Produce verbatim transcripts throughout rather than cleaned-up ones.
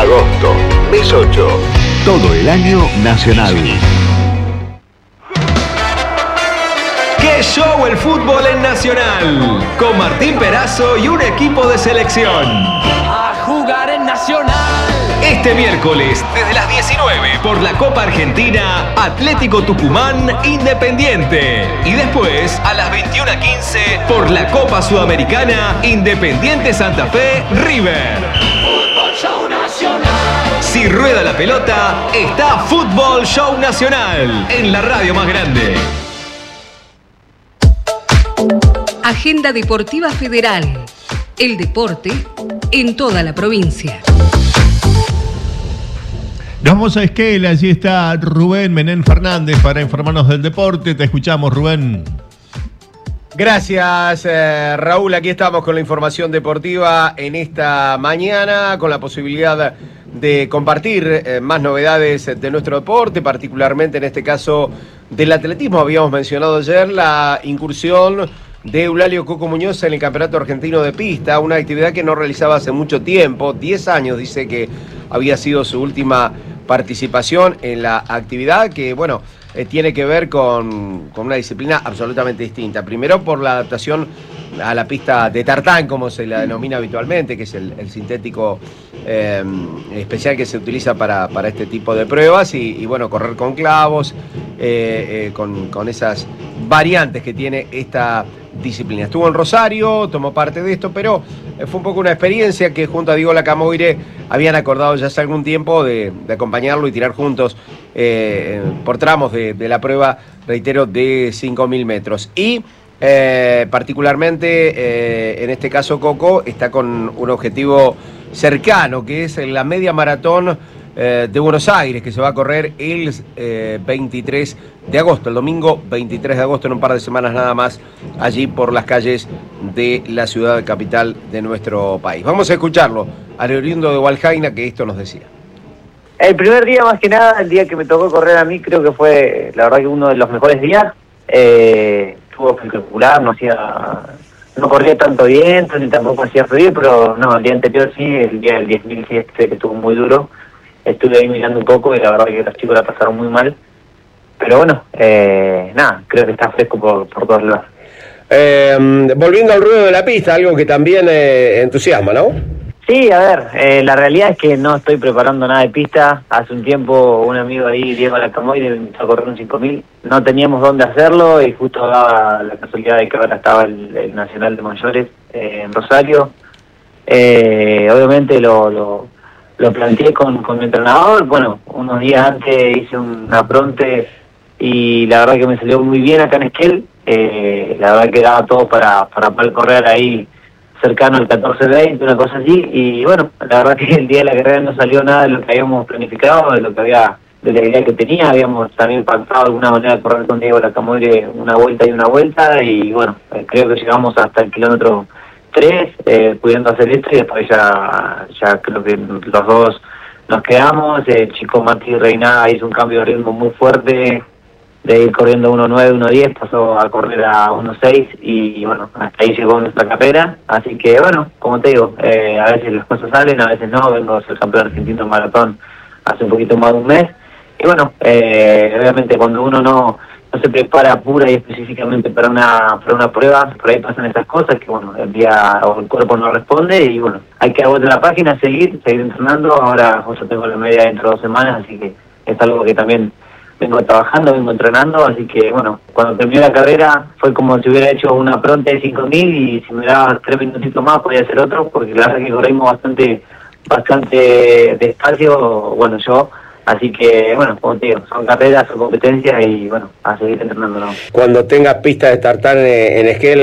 Agosto, mes ocho. Todo el año Nacional. ¡Qué show el fútbol en Nacional! Con Martín Perazo y un equipo de selección. A jugar en Nacional. Este miércoles, desde las diecinueve, por la Copa Argentina, Atlético Tucumán, Independiente. Y después, a las veintiuna quince, por la Copa Sudamericana, Independiente Santa Fe, River. Fútbol Show Nacional. Si rueda la pelota, está Fútbol Show Nacional, en la radio más grande. Agenda Deportiva Federal. El deporte en toda la provincia. Nos vamos a Esquel, allí está Rubén Menem Fernández para informarnos del deporte. Te escuchamos, Rubén. Gracias, eh, Raúl. Aquí estamos con la información deportiva en esta mañana, con la posibilidad de compartir eh, más novedades de nuestro deporte, particularmente en este caso del atletismo. Habíamos mencionado ayer la incursión de Eulalio Coco Muñoz en el Campeonato Argentino de Pista, una actividad que no realizaba hace mucho tiempo, diez años dice que había sido su última participación en la actividad, que bueno, eh, tiene que ver con, con una disciplina absolutamente distinta. Primero por la adaptación a la pista de tartán, como se la denomina habitualmente, que es el, el sintético eh, especial que se utiliza para, para este tipo de pruebas, y, y bueno, correr con clavos, eh, eh, con, con esas variantes que tiene esta disciplina. Estuvo en Rosario, tomó parte de esto, pero fue un poco una experiencia que junto a Diego Lacamoire habían acordado ya hace algún tiempo de, de acompañarlo y tirar juntos eh, por tramos de, de la prueba, reitero, de cinco mil metros. Y eh, particularmente, eh, en este caso Coco está con un objetivo cercano, que es la media maratón eh, de Buenos Aires, que se va a correr el eh, veintitrés de agosto, el domingo veintitrés de agosto, en un par de semanas nada más, allí por las calles de la ciudad capital de nuestro país. Vamos a escucharlo al oriundo de Hualjaina, que esto nos decía. El primer día, más que nada, el día que me tocó correr a mí, creo que fue, la verdad, que uno de los mejores días. Eh, estuvo espectacular, no hacía, no corría tanto viento, ni tampoco hacía frío, pero no, el día anterior sí, el día del diez mil sí, este, que estuvo muy duro. Estuve ahí mirando un poco y la verdad que los chicos la pasaron muy mal. Pero bueno, eh, nada, creo que está fresco por, por todos lados. Eh, volviendo al ruedo de la pista, algo que también eh, entusiasma, ¿no? Sí, a ver, eh, la realidad es que no estoy preparando nada de pista. Hace un tiempo un amigo ahí, Diego Lacamoire, me invitó a correr un cinco mil. No teníamos dónde hacerlo y justo daba la casualidad de que ahora estaba el, el Nacional de Mayores eh, en Rosario. Eh, obviamente lo... lo Lo planteé con, con mi entrenador. Bueno, unos días antes hice un apronte y la verdad que me salió muy bien acá en Esquel. Eh, la verdad que daba todo para, para poder correr ahí cercano al catorce veinte, una cosa así. Y bueno, la verdad que el día de la carrera no salió nada de lo que habíamos planificado, de lo que había, de la idea que tenía. Habíamos también pactado de alguna manera de correr con Diego Lacamoire una vuelta y una vuelta. Y bueno, eh, creo que llegamos hasta el kilómetro tres, eh, pudiendo hacer esto, y después ya, ya creo que los dos nos quedamos. El chico Mati Reina hizo un cambio de ritmo muy fuerte, de ir corriendo uno nueve, uno diez, pasó a correr a uno seis, y bueno, hasta ahí llegó nuestra carrera. Así que bueno, como te digo, eh, a veces las cosas salen, a veces no. Vengo a ser campeón argentino en maratón hace un poquito más de un mes, y bueno, eh, obviamente cuando uno no no se prepara pura y específicamente para una para una prueba, por ahí pasan esas cosas que bueno, el día o el cuerpo no responde, y bueno, hay que dar vuelta a la página, seguir, seguir entrenando. Ahora yo tengo la media dentro de dos semanas, así que es algo que también vengo trabajando, vengo entrenando, así que bueno, cuando terminé la carrera fue como si hubiera hecho una pronta de cinco mil, y si me daba tres minutitos más podía hacer otro, porque la verdad que corrimos bastante, bastante despacio, bueno, yo. Así que, bueno, como te digo, son carreras, son competencias, y bueno, a seguir entrenando. Cuando tengas pista de tartán en Esquel,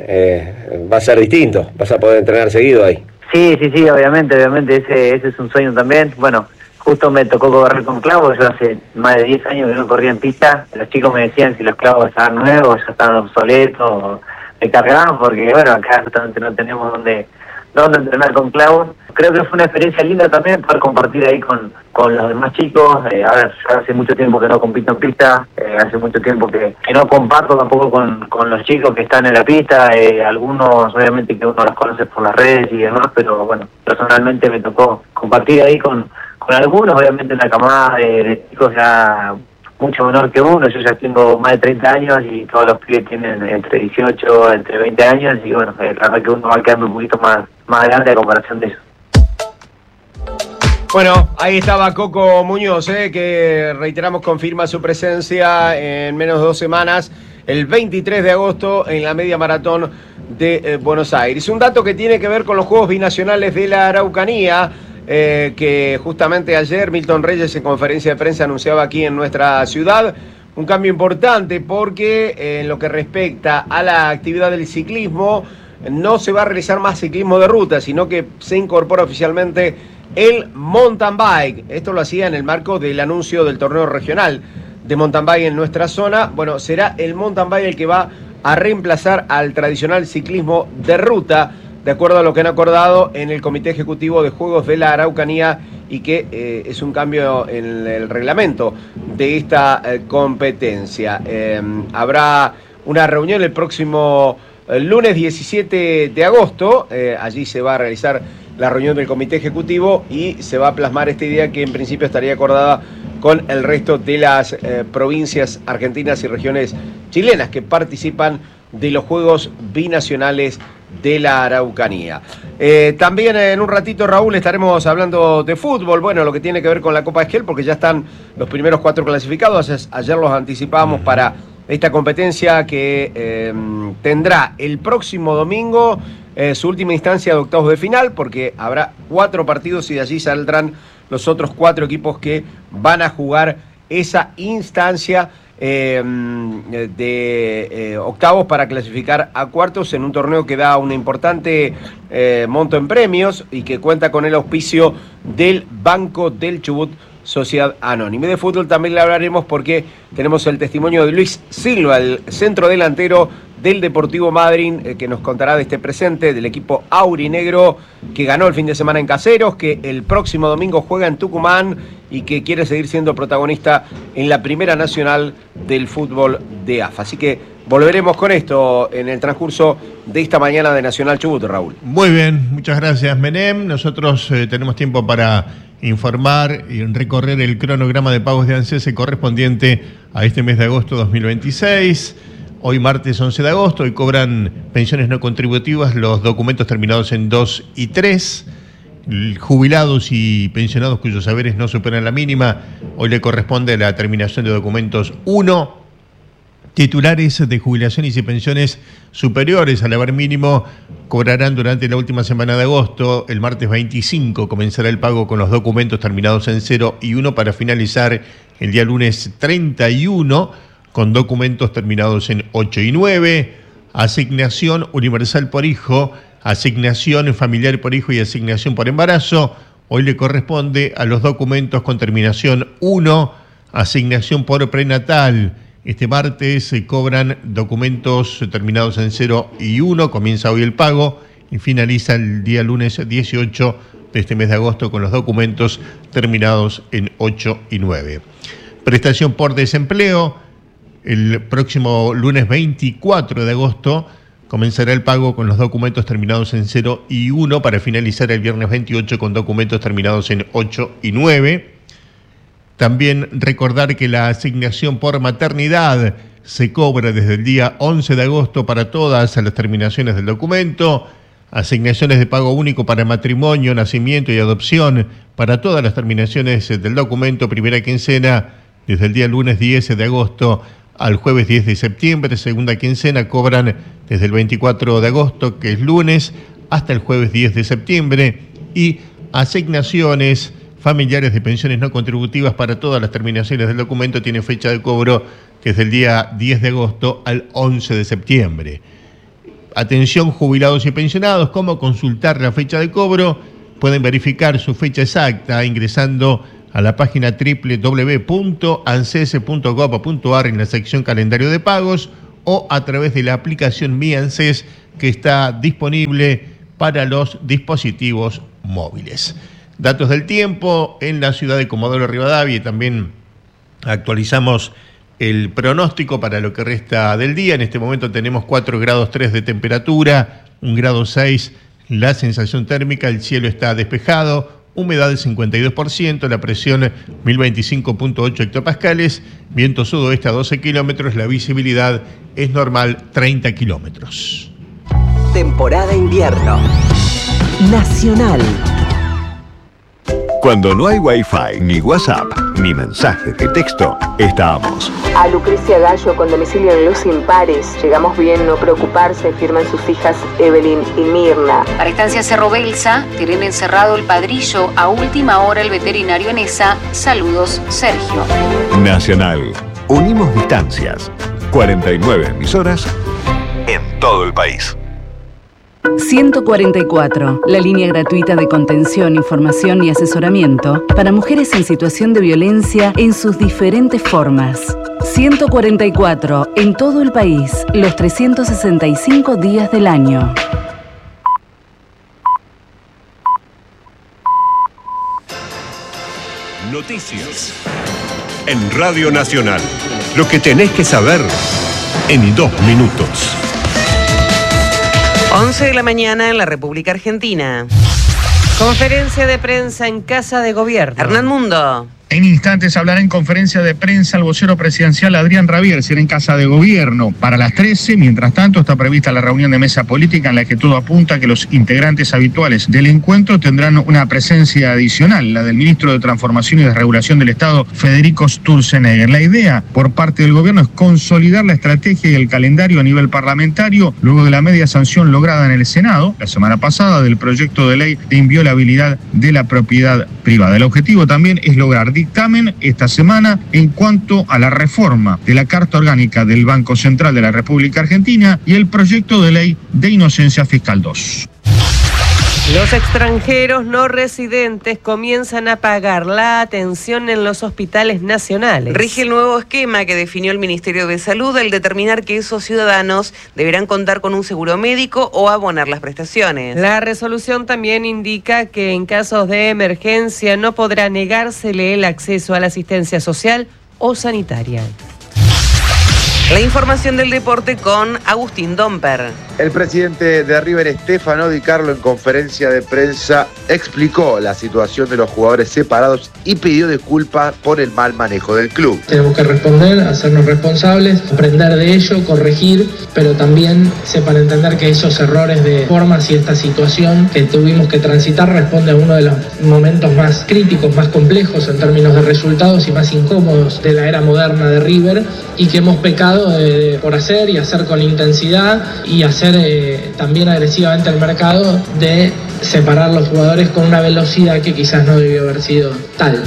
eh, va a ser distinto, vas a poder entrenar seguido ahí. Sí, sí, sí, obviamente, obviamente, ese, ese es un sueño también. Bueno, justo me tocó correr con clavos, yo hace más de diez años que no corría en pista. Los chicos me decían si los clavos estaban nuevos, ya estaban obsoletos, me cargaban, porque bueno, acá justamente no tenemos donde, dónde entrenar con clavos. Creo que fue una experiencia linda también poder compartir ahí con, con los demás chicos. Eh, a ver, ya hace mucho tiempo que no compito en pista, eh, hace mucho tiempo que, que no comparto tampoco con, con los chicos que están en la pista. Eh, algunos obviamente que uno los conoce por las redes y demás, pero bueno, personalmente me tocó compartir ahí con, con algunos, obviamente una camada de, de chicos ya mucho menor que uno. Yo ya tengo más de treinta años y todos los pibes tienen entre dieciocho, entre veinte años, y bueno, la verdad que uno va quedando un poquito más, más grande a comparación de eso. Bueno, ahí estaba Coco Muñoz, eh, que reiteramos confirma su presencia en menos de dos semanas, el veintitrés de agosto, en la media maratón de eh, Buenos Aires. Un dato que tiene que ver con los Juegos Binacionales de la Araucanía, eh, que justamente ayer Milton Reyes en conferencia de prensa anunciaba aquí en nuestra ciudad. Un cambio importante porque eh, en lo que respecta a la actividad del ciclismo, no se va a realizar más ciclismo de ruta, sino que se incorpora oficialmente el mountain bike. Esto lo hacía en el marco del anuncio del torneo regional de mountain bike en nuestra zona. Bueno, será el mountain bike el que va a reemplazar al tradicional ciclismo de ruta, de acuerdo a lo que han acordado en el Comité Ejecutivo de Juegos de la Araucanía, y que eh, es un cambio en el reglamento de esta eh, competencia. Eh, habrá una reunión el próximo el lunes diecisiete de agosto, eh, allí se va a realizar la reunión del Comité Ejecutivo y se va a plasmar esta idea que en principio estaría acordada con el resto de las eh, provincias argentinas y regiones chilenas que participan de los Juegos Binacionales de la Araucanía. Eh, también en un ratito, Raúl, estaremos hablando de fútbol, bueno, lo que tiene que ver con la Copa Esquel, porque ya están los primeros cuatro clasificados. Ayer los anticipábamos para esta competencia que eh, tendrá el próximo domingo eh, su última instancia de octavos de final, porque habrá cuatro partidos y de allí saldrán los otros cuatro equipos que van a jugar esa instancia eh, de eh, octavos para clasificar a cuartos en un torneo que da un importante eh, monto en premios y que cuenta con el auspicio del Banco del Chubut Sociedad Anónima. Y de fútbol también le hablaremos porque tenemos el testimonio de Luis Silva, el centro delantero del Deportivo Madryn, eh, que nos contará de este presente del equipo aurinegro que ganó el fin de semana en Caseros, que el próximo domingo juega en Tucumán y que quiere seguir siendo protagonista en la Primera Nacional del fútbol de A F A. Así que volveremos con esto en el transcurso de esta mañana de Nacional Chubut, Raúl. Muy bien, muchas gracias, Menem. Nosotros eh, tenemos tiempo para informar y recorrer el cronograma de pagos de ANSES correspondiente a este mes de agosto dos mil veintiséis. Hoy martes once de agosto, hoy cobran pensiones no contributivas los documentos terminados en dos y tres. Jubilados y pensionados cuyos haberes no superan la mínima, hoy le corresponde la terminación de documentos uno. Titulares de jubilaciones y pensiones superiores al haber mínimo cobrarán durante la última semana de agosto. El martes veinticinco comenzará el pago con los documentos terminados en cero y uno para finalizar el día lunes treinta y uno con documentos terminados en ocho y nueve. Asignación universal por hijo, asignación familiar por hijo y asignación por embarazo. Hoy le corresponde a los documentos con terminación uno, asignación por prenatal. Este martes se cobran documentos terminados en cero y uno, comienza hoy el pago y finaliza el día lunes dieciocho de este mes de agosto con los documentos terminados en ocho y nueve. Prestación por desempleo, el próximo lunes veinticuatro de agosto comenzará el pago con los documentos terminados en cero y uno para finalizar el viernes veintiocho con documentos terminados en ocho y nueve. También recordar que la asignación por maternidad se cobra desde el día once de agosto para todas las terminaciones del documento. Asignaciones de pago único para matrimonio, nacimiento y adopción para todas las terminaciones del documento. Primera quincena desde el día lunes diez de agosto al jueves diez de septiembre. Segunda quincena cobran desde el veinticuatro de agosto, que es lunes, hasta el jueves diez de septiembre. Y asignaciones familiares de pensiones no contributivas para todas las terminaciones del documento tiene fecha de cobro desde el día diez de agosto al once de septiembre. Atención jubilados y pensionados, ¿cómo consultar la fecha de cobro? Pueden verificar su fecha exacta ingresando a la página doble u doble u doble u punto anses punto gov punto ar en la sección calendario de pagos o a través de la aplicación Mi ANSES que está disponible para los dispositivos móviles. Datos del tiempo en la ciudad de Comodoro Rivadavia, y también actualizamos el pronóstico para lo que resta del día. En este momento tenemos cuatro grados tres de temperatura, un grado seis la sensación térmica, el cielo está despejado, humedad del cincuenta y dos por ciento, la presión mil veinticinco punto ocho hectopascales, viento sudoeste a doce kilómetros, la visibilidad es normal treinta kilómetros. Temporada invierno. Nacional. Cuando no hay Wi-Fi, ni WhatsApp, ni mensajes de texto, estamos. A Lucrecia Gallo con domicilio en Los Impares. Llegamos bien, no preocuparse, firman sus hijas Evelyn y Mirna. Para Estancia Cerro Belsa, tienen encerrado el Padrillo, a última hora el veterinario en esa. Saludos, Sergio. Nacional. Unimos distancias. cuarenta y nueve emisoras en todo el país. ciento cuarenta y cuatro, la línea gratuita de contención, información y asesoramiento para mujeres en situación de violencia en sus diferentes formas. ciento cuarenta y cuatro, en todo el país, los trescientos sesenta y cinco días del año. Noticias en Radio Nacional. Lo que tenés que saber en dos minutos. once de la mañana en la República Argentina. Conferencia de prensa en Casa de Gobierno. Hernán Mundo. En instantes hablará en conferencia de prensa el vocero presidencial Adrián Rabier, será en Casa de Gobierno para las trece. Mientras tanto, está prevista la reunión de mesa política en la que todo apunta a que los integrantes habituales del encuentro tendrán una presencia adicional, la del ministro de Transformación y Desregulación del Estado, Federico Sturzenegger. La idea por parte del gobierno es consolidar la estrategia y el calendario a nivel parlamentario luego de la media sanción lograda en el Senado la semana pasada del proyecto de ley de inviolabilidad de la propiedad privada. El objetivo también es lograr dictamen esta semana en cuanto a la reforma de la Carta Orgánica del Banco Central de la República Argentina y el proyecto de ley de inocencia fiscal dos. Los extranjeros no residentes comienzan a pagar la atención en los hospitales nacionales. Rige el nuevo esquema que definió el Ministerio de Salud al determinar que esos ciudadanos deberán contar con un seguro médico o abonar las prestaciones. La resolución también indica que en casos de emergencia no podrá negársele el acceso a la asistencia social o sanitaria. La información del deporte con Agustín Domper. El presidente de River, Stefano Di Carlo, en conferencia de prensa explicó la situación de los jugadores separados y pidió disculpas por el mal manejo del club. Tenemos que responder, hacernos responsables, aprender de ello, corregir, pero también sepan entender que esos errores de formas y esta situación que tuvimos que transitar responde a uno de los momentos más críticos, más complejos en términos de resultados y más incómodos de la era moderna de River, y que hemos pecado de, por hacer y hacer con intensidad y hacer eh, también agresivamente el mercado de separar los jugadores con una velocidad que quizás no debió haber sido tal.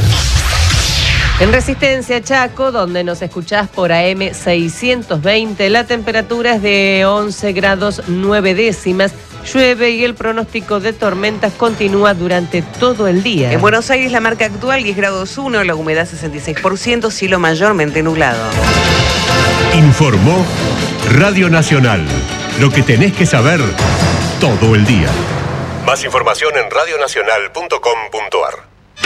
En Resistencia Chaco, donde nos escuchás por A M seiscientos veinte, la temperatura es de once grados nueve décimas. Llueve y el pronóstico de tormentas continúa durante todo el día. En Buenos Aires la marca actual diez grados uno, la humedad sesenta y seis por ciento, cielo mayormente nublado. Informó Radio Nacional. Lo que tenés que saber todo el día. Más información en radio nacional punto com punto a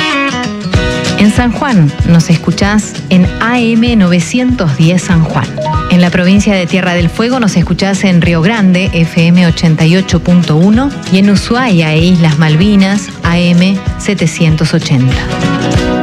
r. En San Juan nos escuchás en A M novecientos diez San Juan. En la provincia de Tierra del Fuego nos escuchás en Río Grande, F M ochenta y ocho punto uno, y en Ushuaia e Islas Malvinas, A M setecientos ochenta.